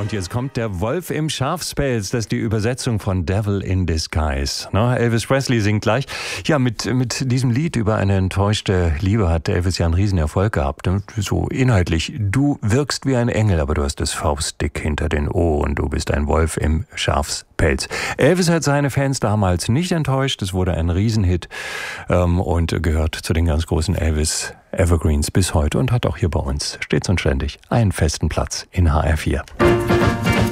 Und jetzt kommt der Wolf im Schafspelz. Das ist die Übersetzung von Devil in Disguise. Elvis Presley singt gleich. Ja, mit diesem Lied über eine enttäuschte Liebe hat Elvis ja einen riesen Erfolg gehabt. So inhaltlich. Du wirkst wie ein Engel, aber du hast es faustdick hinter den Ohren. Du bist ein Wolf im Schafspelz. Elvis hat seine Fans damals nicht enttäuscht. Es wurde ein Riesenhit und gehört zu den ganz großen Elvis Evergreens bis heute und hat auch hier bei uns stets und ständig einen festen Platz in HR4.